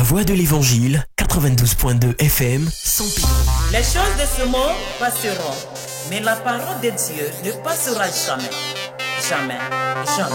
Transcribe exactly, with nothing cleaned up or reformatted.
voix de l'évangile, quatre-vingt-douze point deux F M, sans pitié. Les choses de ce monde passeront, mais la parole de Dieu ne passera jamais. Jamais. Jamais.